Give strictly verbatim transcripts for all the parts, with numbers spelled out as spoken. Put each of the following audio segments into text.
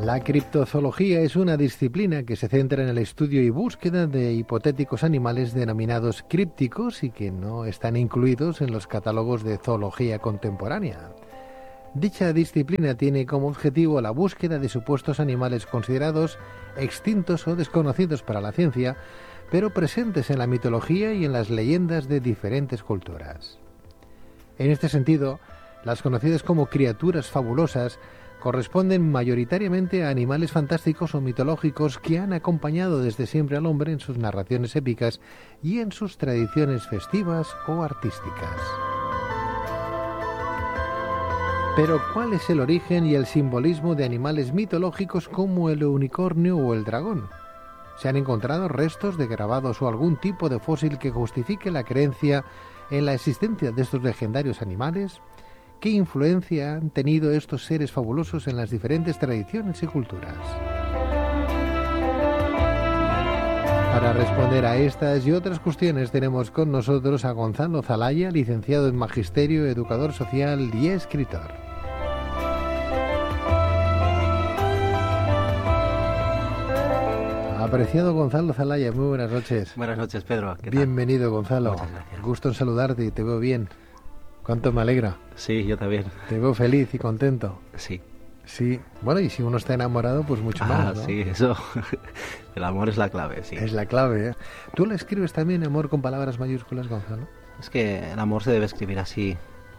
La criptozoología es una disciplina que se centra en el estudio y búsqueda de hipotéticos animales denominados crípticos y que no están incluidos en los catálogos de zoología contemporánea. Dicha disciplina tiene como objetivo la búsqueda de supuestos animales considerados extintos o desconocidos para la ciencia, pero presentes en la mitología y en las leyendas de diferentes culturas. En este sentido, las conocidas como criaturas fabulosas corresponden mayoritariamente a animales fantásticos o mitológicos que han acompañado desde siempre al hombre en sus narraciones épicas y en sus tradiciones festivas o artísticas. Pero, ¿cuál es el origen y el simbolismo de animales mitológicos como el unicornio o el dragón? ¿Se han encontrado restos de grabados o algún tipo de fósil que justifique la creencia en la existencia de estos legendarios animales? ¿Qué influencia han tenido estos seres fabulosos en las diferentes tradiciones y culturas? Para responder a estas y otras cuestiones tenemos con nosotros a Gonzalo Zalaya, licenciado en Magisterio, educador social y escritor. Apreciado Gonzalo Zalaya, muy buenas noches. Buenas noches, Pedro. ¿Qué tal? Bienvenido, Gonzalo. Muchas gracias. Gusto en saludarte y te veo bien. ¿Cuánto me alegra? Sí, yo también. Te veo feliz y contento. Sí. Sí. Bueno, y si uno está enamorado, pues mucho Ah, más, ¿no? sí, eso. El amor es la clave, sí. Es la clave, ¿eh? ¿Tú le escribes también amor con palabras mayúsculas, Gonzalo? Es que el amor se debe escribir así,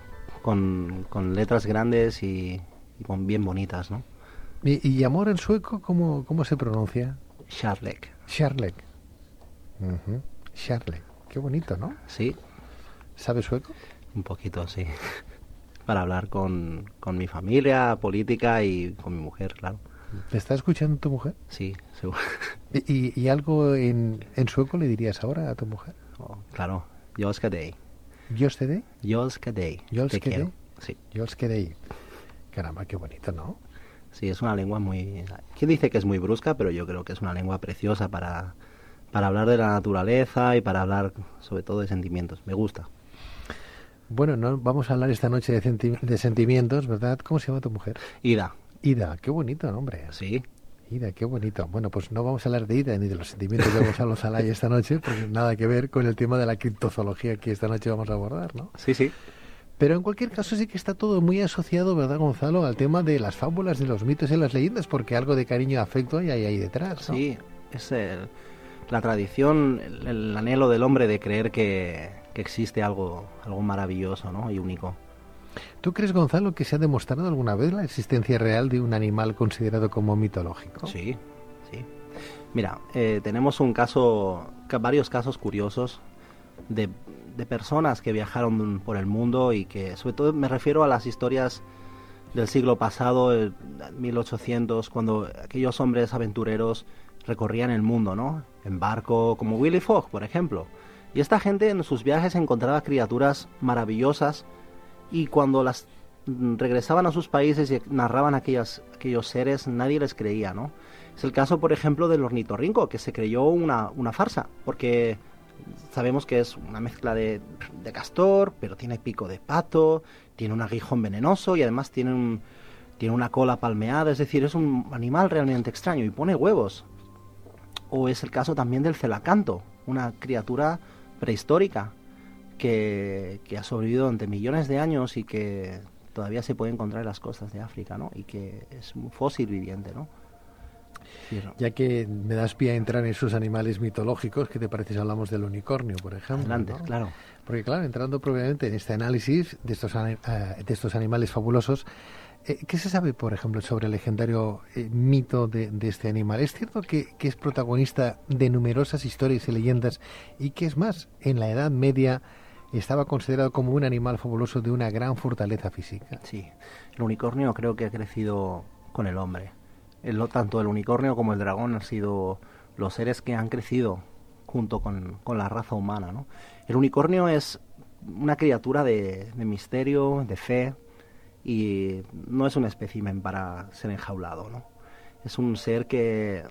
con, con letras grandes y, y con bien bonitas, ¿no? ¿Y, y amor en sueco cómo, cómo se pronuncia? Kärlek. Kärlek. Uh-huh. Kärlek. Qué bonito, ¿no? Sí. ¿Sabes sueco? Un poquito, sí. Para hablar con, con mi familia, política y con mi mujer, claro. ¿Te está escuchando tu mujer? Sí, seguro. ¿Y, y, y algo en, en sueco le dirías ahora a tu mujer? Oh, claro. Jag ska dig. ¿Yo te dei? Jag ska dig. ¿Yo Te te quiero. dei? Sí. Yo te dei. Caramba, qué bonito, ¿no? Sí, es una lengua muy... ¿Quién dice que es muy brusca? Pero yo creo que es una lengua preciosa para, para hablar de la naturaleza y para hablar sobre todo de sentimientos. Me gusta. Bueno, no vamos a hablar esta noche de, senti- de sentimientos, ¿verdad? ¿Cómo se llama tu mujer? Ida. Ida, qué bonito nombre. Sí. Ida, qué bonito. Bueno, pues no vamos a hablar de Ida ni de los sentimientos de Gonzalo Zalaya esta noche, porque nada que ver con el tema de la criptozoología que esta noche vamos a abordar, ¿no? Sí, sí. Pero en cualquier caso sí que está todo muy asociado, ¿verdad, Gonzalo?, al tema de las fábulas, de los mitos y las leyendas, porque algo de cariño y afecto hay ahí detrás, ¿no? Sí, es el- la tradición, el, el anhelo del hombre de creer que, que existe algo, algo maravilloso, ¿no? Y único. ¿Tú crees, Gonzalo, que se ha demostrado alguna vez la existencia real de un animal considerado como mitológico? Sí, sí. Mira, eh, tenemos un caso, ca- varios casos curiosos de, de personas que viajaron por el mundo y que, sobre todo, me refiero a las historias del siglo pasado, el mil ochocientos, cuando aquellos hombres aventureros recorrían el mundo, ¿no? En barco, como Willy Fogg, por ejemplo. Y esta gente en sus viajes encontraba criaturas maravillosas y cuando las mm, regresaban a sus países y narraban aquellas, aquellos seres, nadie les creía, ¿no? Es el caso, por ejemplo, del ornitorrinco, que se creyó una, una farsa, porque sabemos que es una mezcla de, de castor, pero tiene pico de pato, tiene un aguijón venenoso y además tiene, un, tiene una cola palmeada, es decir, es un animal realmente extraño y pone huevos. O es el caso también del celacanto, una criatura prehistórica que, que ha sobrevivido durante millones de años y que todavía se puede encontrar en las costas de África, ¿no? Y que es un fósil viviente, ¿no? Sí, ¿no? Ya que me das pie a entrar en esos animales mitológicos, ¿qué te parece si hablamos del unicornio, por ejemplo? Adelante, ¿no? claro. Porque claro, entrando propiamente en este análisis de estos, ani- eh, de estos animales fabulosos, eh, ¿qué se sabe, por ejemplo, sobre el legendario eh, mito de, de este animal? ¿Es cierto que, que es protagonista de numerosas historias y leyendas y que es más, en la Edad Media estaba considerado como un animal fabuloso de una gran fortaleza física? Sí, el unicornio creo que ha crecido con el hombre. El, tanto el unicornio como el dragón han sido los seres que han crecido junto con, con la raza humana, ¿no? El unicornio es una criatura de, de misterio, de fe, y no es un espécimen para ser enjaulado, ¿no? Es un ser que,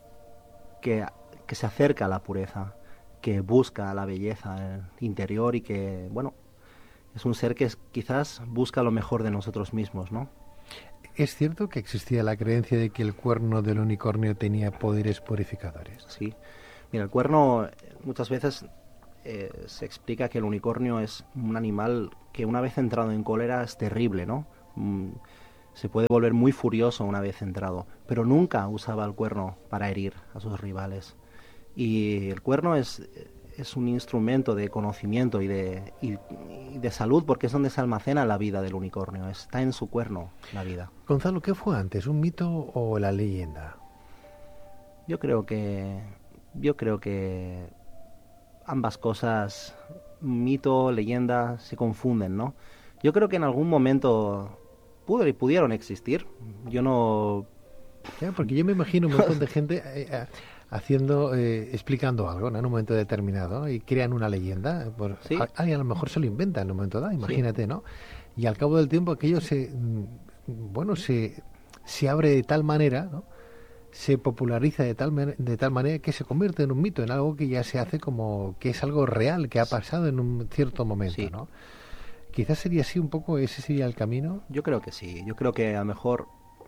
que, que se acerca a la pureza, que busca la belleza interior y que, bueno, es un ser que es, quizás busca lo mejor de nosotros mismos, ¿no? ¿Es cierto que existía la creencia de que el cuerno del unicornio tenía poderes purificadores? Sí. Mira, el cuerno muchas veces eh, se explica que el unicornio es un animal que una vez entrado en cólera es terrible, ¿no? Mm, se puede volver muy furioso una vez entrado, pero nunca usaba el cuerno para herir a sus rivales. Y el cuerno es, es un instrumento de conocimiento y de, y, y de salud, porque es donde se almacena la vida del unicornio, está en su cuerno la vida. Gonzalo, ¿qué fue antes, un mito o la leyenda? Yo creo que yo creo que ambas cosas, mito, leyenda, se confunden, ¿no? Yo creo que en algún momento pudo, pudieron existir. Yo no... Ya, porque yo me imagino un montón de gente eh, haciendo, eh, explicando algo, ¿no? En un momento determinado, ¿no? Y crean una leyenda. Por, ¿Sí? a, alguien a lo mejor se lo inventa en un momento dado, imagínate, sí. ¿no? Y al cabo del tiempo aquello se, bueno, se, se abre de tal manera, ¿no? Se populariza de tal, de tal manera que se convierte en un mito, en algo que ya se hace como que es algo real, que ha pasado en un cierto momento, sí. ¿no? Quizás sería así un poco, ese sería el camino. Yo creo que sí, yo creo que a lo mejor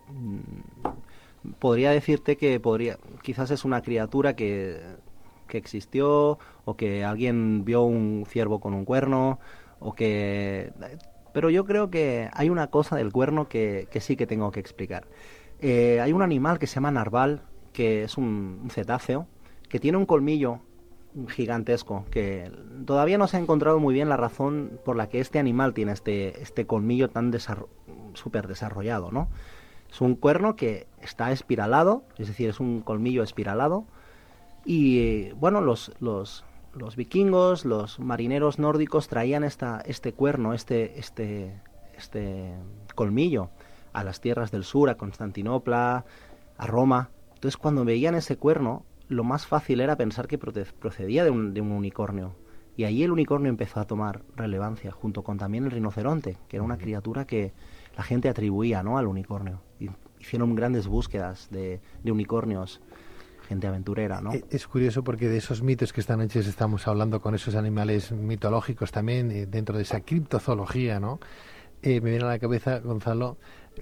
mmm, podría decirte que podría, quizás es una criatura que, que existió, o que alguien vio un ciervo con un cuerno, o que... Pero yo creo que hay una cosa del cuerno que, que sí que tengo que explicar. Eh, hay un animal que se llama narval, que es un, un cetáceo, que tiene un colmillo gigantesco, que todavía no se ha encontrado muy bien la razón por la que este animal tiene este, este colmillo tan desarro- súper desarrollado, ¿no? Es un cuerno que está espiralado, es decir, es un colmillo espiralado, y bueno, los, los, los vikingos, los marineros nórdicos traían esta, este cuerno, este, este, este colmillo a las tierras del sur, a Constantinopla, a Roma. Entonces, cuando veían ese cuerno, lo más fácil era pensar que procedía de un, de un unicornio. Y ahí el unicornio empezó a tomar relevancia, junto con también el rinoceronte, que era una criatura que la gente atribuía, ¿no?, al unicornio. Y hicieron grandes búsquedas de, de unicornios, gente aventurera, ¿no? Es curioso porque de esos mitos que esta noche estamos hablando con esos animales mitológicos también, eh, dentro de esa criptozoología, ¿no? Eh, me viene a la cabeza, Gonzalo,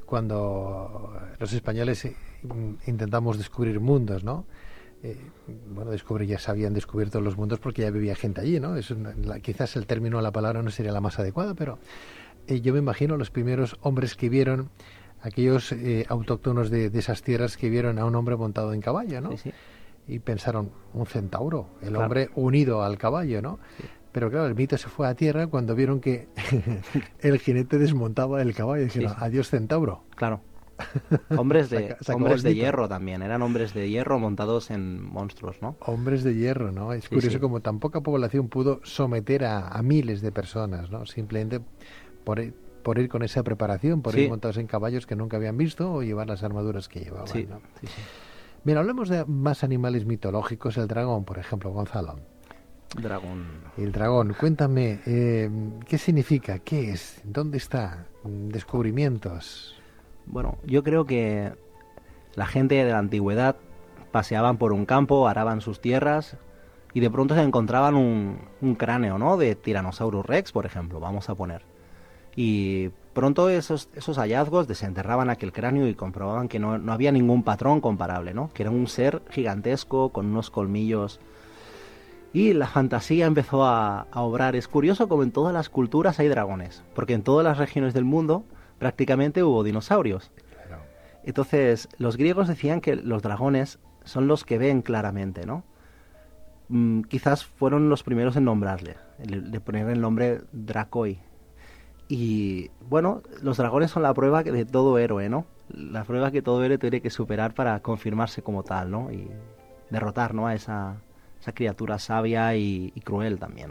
cuando los españoles eh, intentamos descubrir mundos, ¿no? Eh, bueno, descubrir, ya se habían descubierto los mundos porque ya vivía gente allí, ¿no? Es una, la, quizás el término, la palabra no sería la más adecuada, pero eh, yo me imagino los primeros hombres que vieron, aquellos eh, autóctonos de, de esas tierras que vieron a un hombre montado en caballo, ¿no? Sí, sí. Y pensaron, un centauro, el claro. hombre unido al caballo, ¿no? Sí. Pero claro, el mito se fue a tierra cuando vieron que el jinete desmontaba el caballo y dijeron, sí, sí. adiós centauro. Claro. Hombres de, se, se hombres de hierro también, eran hombres de hierro montados en monstruos, ¿no? Hombres de hierro, ¿no? Es sí, curioso sí. como tan poca población pudo someter a, a miles de personas, ¿no? Simplemente por, por ir con esa preparación, por sí. ir montados en caballos que nunca habían visto o llevar las armaduras que llevaban, sí. ¿no? Sí, sí. Bien, hablemos de más animales mitológicos, el dragón, por ejemplo, Gonzalo. Dragón. El dragón, cuéntame, eh, ¿qué significa? ¿Qué es? ¿Dónde está? ¿Descubrimientos? Bueno, yo creo que la gente de la antigüedad paseaban por un campo, araban sus tierras y de pronto se encontraban un, un cráneo, ¿no?, de Tyrannosaurus Rex, por ejemplo, vamos a poner. Y pronto esos, esos hallazgos desenterraban aquel cráneo y comprobaban que no, no había ningún patrón comparable, ¿no?, que era un ser gigantesco con unos colmillos. Y la fantasía empezó a, a obrar. Es curioso como en todas las culturas hay dragones, porque en todas las regiones del mundo prácticamente hubo dinosaurios. Claro. Entonces, los griegos decían que los dragones son los que ven claramente, ¿no? Mm, quizás fueron los primeros en nombrarle, de poner el nombre Dracoi. Y, bueno, los dragones son la prueba de todo héroe, ¿no? La prueba que todo héroe tiene que superar para confirmarse como tal, ¿no? Y derrotar, ¿no?, a esa... esa criatura sabia y, y cruel también.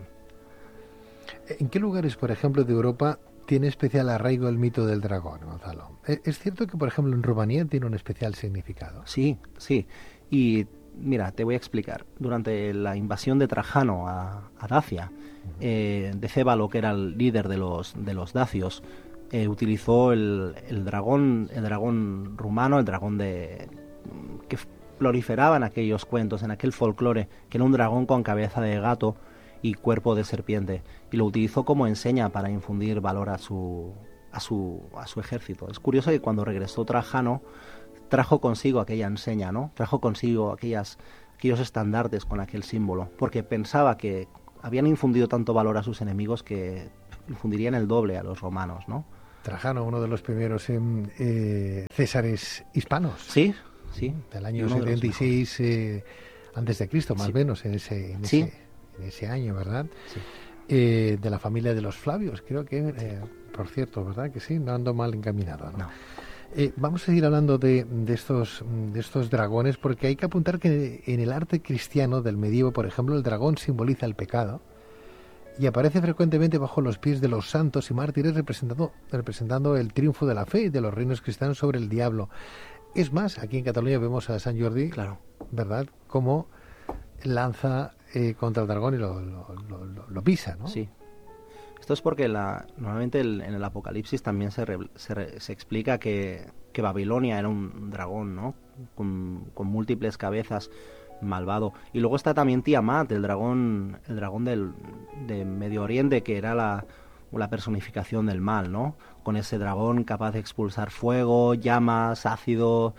¿En qué lugares, por ejemplo, de Europa tiene especial arraigo el mito del dragón, Gonzalo? ¿Es cierto que, por ejemplo, en Rumanía tiene un especial significado? Sí, sí. Y mira, te voy a explicar. Durante la invasión de Trajano a, a Dacia, uh-huh. eh, Decébalo, que era el líder de los, de los dacios, eh, utilizó el, el dragón, el dragón rumano, el dragón de que proliferaba en aquellos cuentos, en aquel folclore, que era un dragón con cabeza de gato y cuerpo de serpiente, y lo utilizó como enseña para infundir valor a su, a su, a su ejército. Es curioso que cuando regresó Trajano, trajo consigo aquella enseña, ¿no? Trajo consigo aquellas, aquellos estandartes con aquel símbolo, porque pensaba que habían infundido tanto valor a sus enemigos que infundirían el doble a los romanos, ¿no? Trajano, uno de los primeros eh, eh, césares hispanos. Sí, sí. Del año setenta y seis eh, antes de Cristo, más o sí. menos, en ese, en, sí. ese, en ese año, ¿verdad? Sí. Eh, de la familia de los Flavios, creo que, eh, por cierto, ¿verdad? Que sí, no ando mal encaminado, ¿no? No. Eh, vamos a seguir hablando de, de, estos, de estos dragones, porque hay que apuntar que en el arte cristiano del medievo, por ejemplo, el dragón simboliza el pecado y aparece frecuentemente bajo los pies de los santos y mártires representando, representando el triunfo de la fe y de los reinos cristianos sobre el diablo. Es más, aquí en Cataluña vemos a San Jordi, claro, ¿verdad?, cómo lanza eh, contra el dragón y lo, lo, lo, lo, lo pisa, ¿no? Sí. Esto es porque la, normalmente el, en el Apocalipsis también se, re, se, re, se explica que, que Babilonia era un dragón, ¿no? Con, con múltiples cabezas, malvado. Y luego está también Tiamat, el dragón, el dragón del de Medio Oriente, que era la, la personificación del mal, ¿no? Con ese dragón capaz de expulsar fuego, llamas, ácido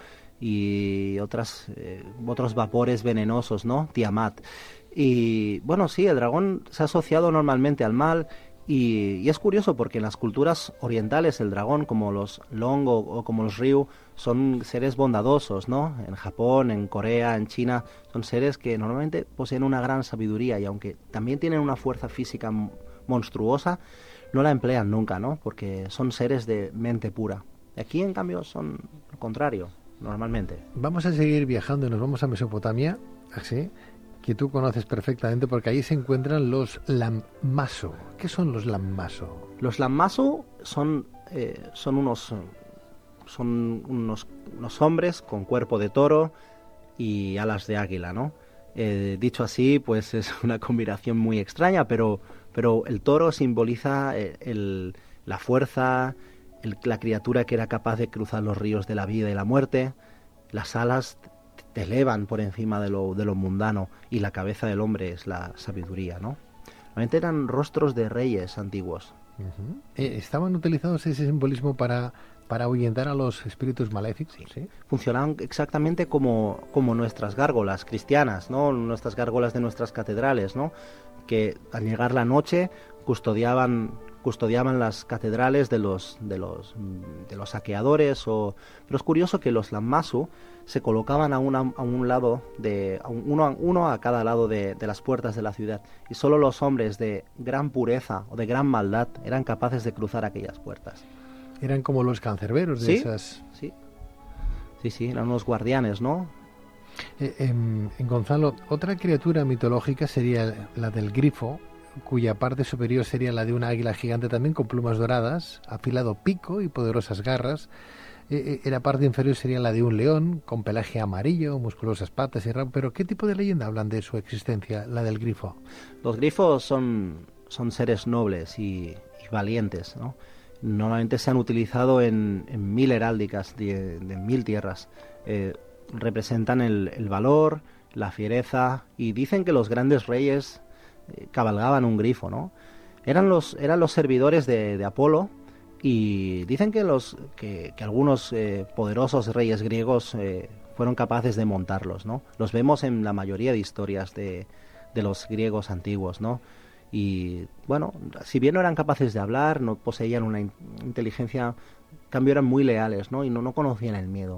y otras, eh, otros vapores venenosos, ¿no? Tiamat. Y bueno, sí, el dragón se ha asociado normalmente al mal. Y, y es curioso porque en las culturas orientales el dragón, como los Long o, o como los Ryu, son seres bondadosos, ¿no? En Japón, en Corea, en China, son seres que normalmente poseen una gran sabiduría y aunque también tienen una fuerza física monstruosa, no la emplean nunca, ¿no? Porque son seres de mente pura. Aquí, en cambio, son lo contrario, normalmente. Vamos a seguir viajando y nos vamos a Mesopotamia, así, que tú conoces perfectamente, porque ahí se encuentran los Lammaso. ¿Qué son los Lammaso? Los Lammaso son, eh, son, unos, son unos, unos hombres con cuerpo de toro y alas de águila, ¿no? Eh, dicho así, pues es una combinación muy extraña, pero, pero el toro simboliza el, el, la fuerza, el, la criatura que era capaz de cruzar los ríos de la vida y la muerte. Las alas te elevan por encima de lo, de lo mundano y la cabeza del hombre es la sabiduría, ¿no? Realmente eran rostros de reyes antiguos. Uh-huh. eh, ¿Estaban utilizados ese simbolismo para, para ahuyentar a los espíritus maléficos? Sí. ¿Sí? Funcionaban exactamente como, como nuestras gárgolas cristianas, ¿no? Nuestras gárgolas de nuestras catedrales, ¿no? Que al llegar la noche custodiaban custodiaban las catedrales de los de los de los saqueadores. O pero es curioso que los Lammasu se colocaban a, una, a un lado de a un, uno, uno a cada lado de, de las puertas de la ciudad y solo los hombres de gran pureza o de gran maldad eran capaces de cruzar aquellas puertas. Eran como los cancerberos de ¿Sí? esas. Sí, sí, sí, eran unos guardianes, ¿no? Eh, en, en Gonzalo, otra criatura mitológica sería la del grifo, cuya parte superior sería la de una águila gigante también con plumas doradas, afilado pico y poderosas garras. Eh, eh, la parte inferior sería la de un león con pelaje amarillo, musculosas patas y rabo. Pero ¿qué tipo de leyenda hablan de su existencia, la del grifo? Los grifos son, son seres nobles y, y valientes, ¿no? Normalmente se han utilizado en, en mil heráldicas de, de mil tierras. Eh, representan el, el valor, la fiereza, y dicen que los grandes reyes eh, cabalgaban un grifo, ¿no? Eran los, eran los servidores de, de Apolo, y dicen que, los, que, que algunos eh, poderosos reyes griegos eh, fueron capaces de montarlos, ¿no? Los vemos en la mayoría de historias de, de los griegos antiguos, ¿no? Y bueno, si bien no eran capaces de hablar, no poseían una in- inteligencia, en cambio eran muy leales, ¿no? Y no, no conocían el miedo.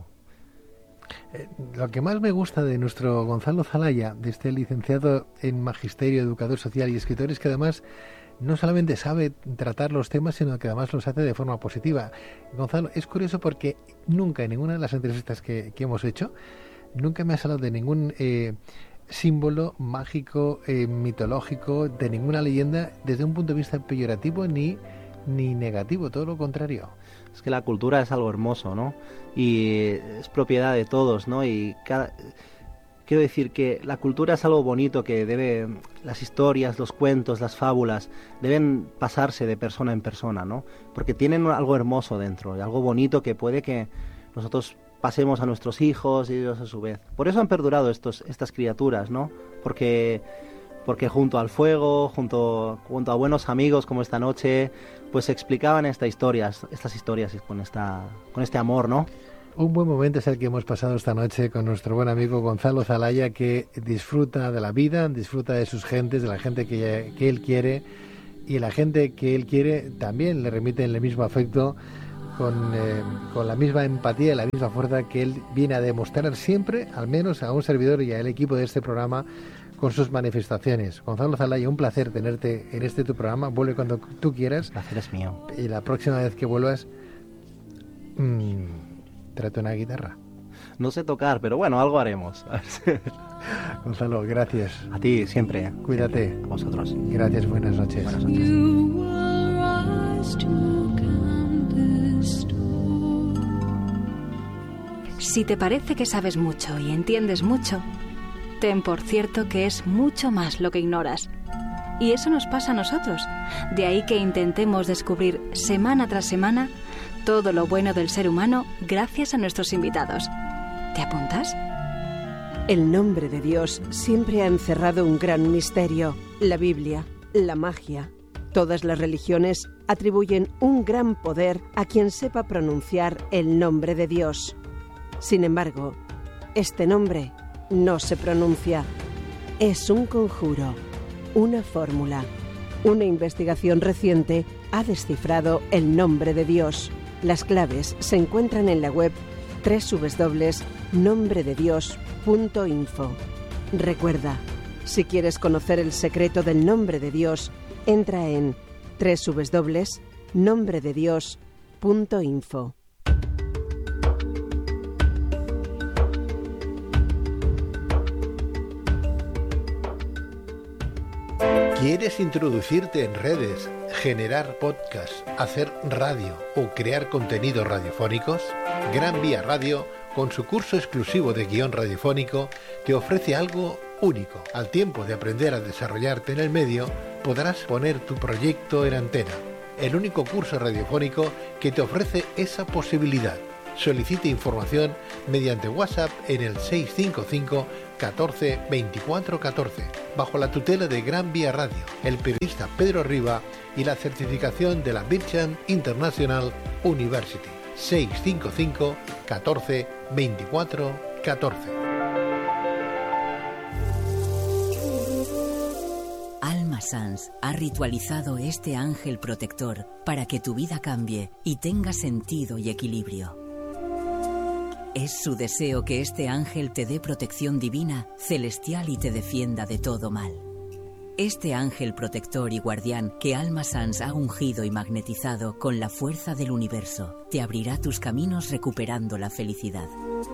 Eh, lo que más me gusta de nuestro Gonzalo Zalaya, de este licenciado en Magisterio, Educador Social y Escritor, es que además no solamente sabe tratar los temas, sino que además los hace de forma positiva. Gonzalo, es curioso porque nunca en ninguna de las entrevistas que, que hemos hecho, nunca me has hablado de ningún eh, símbolo mágico, eh, mitológico, de ninguna leyenda desde un punto de vista peyorativo ni, ni negativo, todo lo contrario. Es que la cultura es algo hermoso, ¿no? Y es propiedad de todos, ¿no? Y cada... Quiero decir que la cultura es algo bonito que debe, las historias, los cuentos, las fábulas, deben pasarse de persona en persona, ¿no? Porque tienen algo hermoso dentro, y algo bonito que puede que nosotros pasemos a nuestros hijos y ellos a su vez. Por eso han perdurado estos, estas criaturas, ¿no? Porque, porque junto al fuego, junto, junto a buenos amigos como esta noche, pues explicaban esta historias, estas historias con, esta, con este amor, ¿no? Un buen momento es el que hemos pasado esta noche con nuestro buen amigo Gonzalo Zelaya, que disfruta de la vida, disfruta de sus gentes, de la gente que, que él quiere, y la gente que él quiere también le remite el mismo afecto, con, eh, con la misma empatía y la misma fuerza que él viene a demostrar siempre, al menos a un servidor y al equipo de este programa, con sus manifestaciones. Gonzalo Zelaya, un placer tenerte en este tu programa. Vuelve cuando tú quieras. El placer es mío. Y la próxima vez que vuelvas, mmm, tráete una guitarra. No sé tocar, pero bueno, algo haremos. Gonzalo, gracias. A ti, siempre. Cuídate. Siempre. A vosotros. Gracias, buenas noches. Buenas noches. Si te parece que sabes mucho y entiendes mucho, ten por cierto que es mucho más lo que ignoras. Y eso nos pasa a nosotros. De ahí que intentemos descubrir semana tras semana todo lo bueno del ser humano gracias a nuestros invitados. ¿Te apuntas? El nombre de Dios siempre ha encerrado un gran misterio, la Biblia, la magia. Todas las religiones atribuyen un gran poder a quien sepa pronunciar el nombre de Dios. Sin embargo, este nombre no se pronuncia. Es un conjuro, una fórmula. Una investigación reciente ha descifrado el nombre de Dios. Las claves se encuentran en la web doble u doble u doble u punto nombre de dios punto info. Recuerda, si quieres conocer el secreto del nombre de Dios, entra en doble u doble u doble u punto nombre de dios punto info. ¿Quieres introducirte en redes, generar podcasts, hacer radio o crear contenidos radiofónicos? Gran Vía Radio, con su curso exclusivo de guión radiofónico, te ofrece algo único. Al tiempo de aprender a desarrollarte en el medio, podrás poner tu proyecto en antena. El único curso radiofónico que te ofrece esa posibilidad. Solicite información mediante WhatsApp en el seis cinco cinco catorce veinticuatro catorce, bajo la tutela de Gran Vía Radio, el periodista Pedro Riba y la certificación de la Bircham International University. seis cinco cinco catorce veinticuatro catorce. Alma Sans ha ritualizado este ángel protector para que tu vida cambie y tenga sentido y equilibrio. Es su deseo que este ángel te dé protección divina, celestial y te defienda de todo mal. Este ángel protector y guardián que Alma Sans ha ungido y magnetizado con la fuerza del universo, te abrirá tus caminos recuperando la felicidad.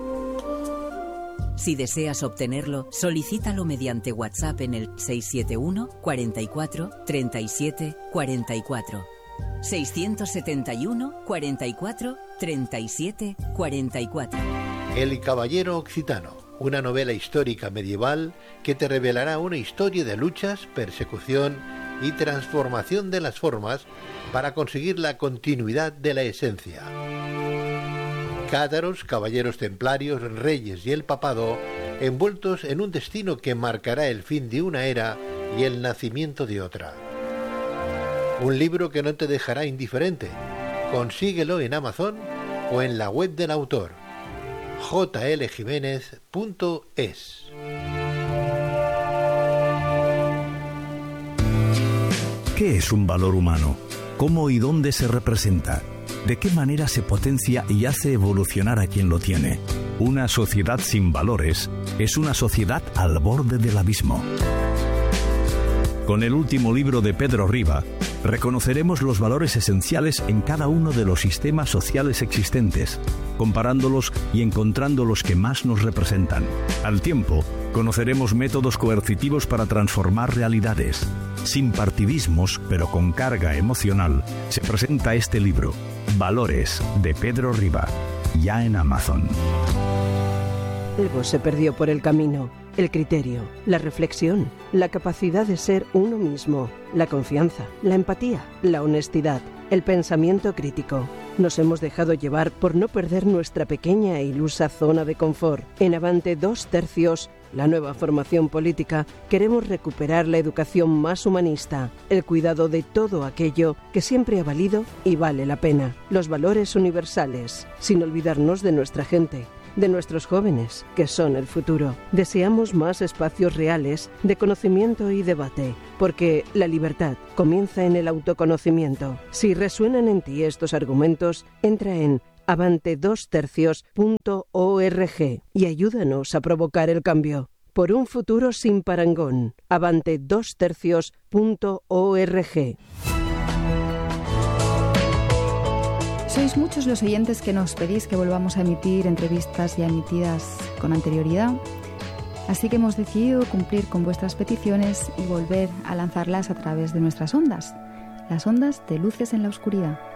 Si deseas obtenerlo, solicítalo mediante WhatsApp en el seis siete uno, cuarenta y cuatro, treinta y siete, cuarenta y cuatro. seiscientos setenta y uno, cuarenta y cuatro, treinta y siete, cuarenta y cuatro. El Caballero Occitano, una novela histórica medieval que te revelará una historia de luchas, persecución y transformación de las formas para conseguir la continuidad de la esencia. Cátaros, caballeros templarios, reyes y el papado, envueltos en un destino que marcará el fin de una era y el nacimiento de otra. Un libro que no te dejará indiferente. Consíguelo en Amazon o en la web del autor, j l jiménez punto es. ¿Qué es un valor humano? ¿Cómo y dónde se representa? ¿De qué manera se potencia y hace evolucionar a quien lo tiene? Una sociedad sin valores es una sociedad al borde del abismo. Con el último libro de Pedro Riba, reconoceremos los valores esenciales en cada uno de los sistemas sociales existentes, comparándolos y encontrando los que más nos representan. Al tiempo, conoceremos métodos coercitivos para transformar realidades. Sin partidismos, pero con carga emocional, se presenta este libro, Valores, de Pedro Riba, ya en Amazon. Algo se perdió por el camino. El criterio, la reflexión, la capacidad de ser uno mismo, la confianza, la empatía, la honestidad, el pensamiento crítico. Nos hemos dejado llevar por no perder nuestra pequeña e ilusa zona de confort. En Avante dos tercios, la nueva formación política, queremos recuperar la educación más humanista, el cuidado de todo aquello que siempre ha valido y vale la pena, los valores universales, sin olvidarnos de nuestra gente, de nuestros jóvenes, que son el futuro. Deseamos más espacios reales de conocimiento y debate, porque la libertad comienza en el autoconocimiento. Si resuenan en ti estos argumentos, entra en avante dos tercios punto org y ayúdanos a provocar el cambio. Por un futuro sin parangón. avante dos tercios punto org. Sois muchos los oyentes que nos pedís que volvamos a emitir entrevistas ya emitidas con anterioridad, así que hemos decidido cumplir con vuestras peticiones y volver a lanzarlas a través de nuestras ondas, las ondas de Luces en la Oscuridad.